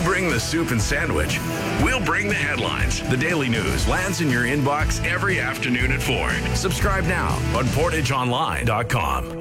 bring the soup and sandwich. We'll bring the headlines. The Daily News lands in your inbox every afternoon at 4. Subscribe now on PortageOnline.com.